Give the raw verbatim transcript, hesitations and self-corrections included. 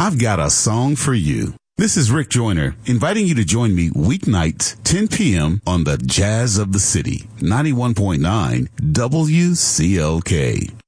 I've got a song for you. This is Rick Joyner, inviting you to join me weeknights, ten p.m. on the Jazz of the City, ninety-one point nine W C L K.